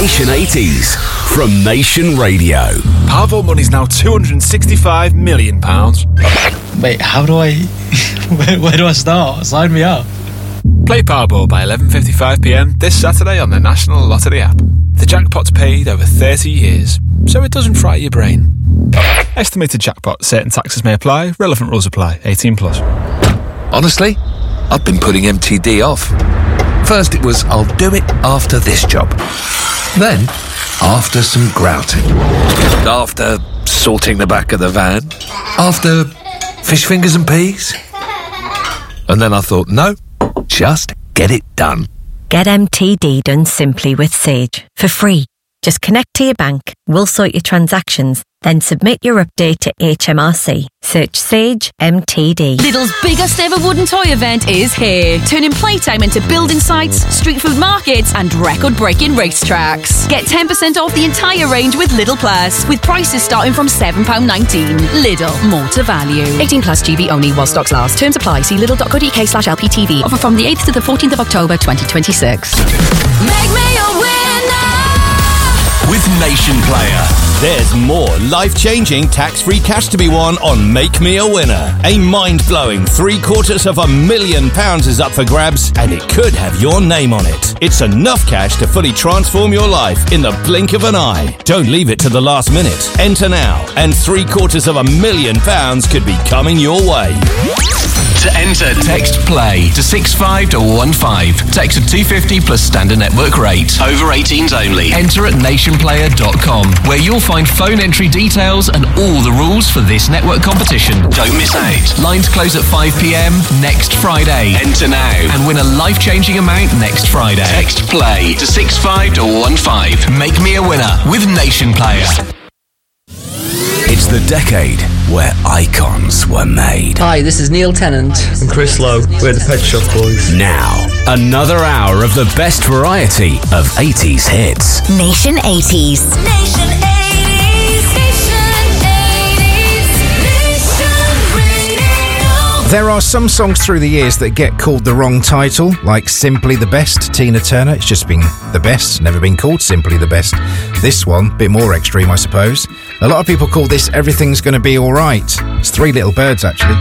Nation 80s from Nation Radio. Powerball money's now £265 million. Wait, how do I... where do I start? Sign me up. Play Powerball by 11:55pm this Saturday on the National Lottery app. The jackpot's paid over 30 years, so it doesn't fry your brain. Estimated jackpot. Certain taxes may apply. Relevant rules apply. 18 plus. Honestly, I've been putting MTD off. First it was, I'll do it after this job. Then, after some grouting. After sorting the back of the van. After fish fingers and peas. And then I thought, no, just get it done. Get MTD done simply with Sage for free. Just connect to your bank, we'll sort your transactions, then submit your update to HMRC. Search Sage MTD. Lidl's biggest ever wooden toy event is here, turning playtime into building sites, street food markets and record-breaking racetracks. Get 10% off the entire range with Lidl Plus, with prices starting from £7.19. Lidl, more to value. 18 plus GB only while stocks last. Terms apply. See lidl.co.uk/LPTV. Offer from the 8th to the 14th of October 2026. Make me a winner with Nation Player. There's more life-changing tax-free cash to be won on Make Me a Winner. A mind-blowing £750,000 is up for grabs, and it could have your name on it. It's enough cash to fully transform your life in the blink of an eye. Don't leave it to the last minute. Enter now, and £750,000 could be coming your way. To enter, text PLAY to 65215. Text to 250 plus standard network rate. Over 18s only. Enter at nationplayer.com, where you'll find phone entry details and all the rules for this network competition. Don't miss out. Lines close at 5pm next Friday. Enter now and win a life-changing amount next Friday. Text PLAY to 65215. Make me a winner with Nation Player. It's the decade where icons were made. Hi, this is Neil Tennant. And Chris Lowe. We're the Pet Shop Boys. Now, another hour of the best variety of 80s hits. Nation 80s. Nation 80s. Nation 80s. Nation Radio. There are some songs through the years that get called the wrong title, like Simply the Best, Tina Turner. It's just been the best, never been called Simply the Best. This one, a bit more extreme, I suppose. A lot of people call this Everything's Gonna Be Alright. It's Three Little Birds, actually.